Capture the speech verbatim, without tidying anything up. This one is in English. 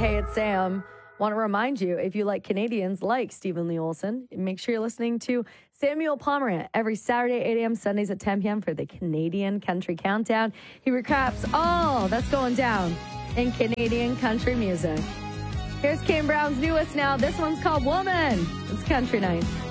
Hey, it's Sam. Want to remind you, if you like Canadians like Stephen Lee Olson, make sure you're listening to Samuel Pomerant every Saturday, eight a.m., Sundays at ten p.m. for the Canadian Country Countdown. He recaps all that's going down in Canadian country music. Here's Kane Brown's newest now. This one's called Woman. It's Country Night.